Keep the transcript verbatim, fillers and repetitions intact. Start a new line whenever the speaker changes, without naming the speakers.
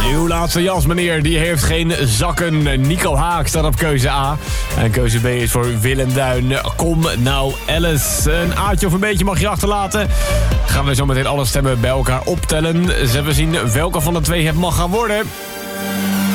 Uw laatste jas, meneer, die heeft geen zakken. Nico Haak staat op keuze A. En keuze B is voor Willem Duin. Kom nou, Alice. Een aatje of een beetje mag je achterlaten. Gaan we zo meteen alle stemmen bij elkaar optellen. Zullen we zien welke van de twee het mag gaan worden?